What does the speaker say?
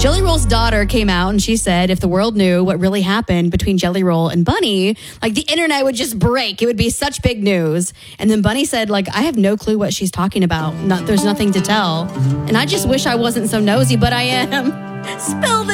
Jelly Roll's daughter came out and she said if the world knew what really happened between Jelly Roll and Bunny, like the internet would just break. It would be such big news. And then Bunny said, like, I have no clue what she's talking about. There's nothing to tell. And I just wish I wasn't so nosy, but I am. Spill the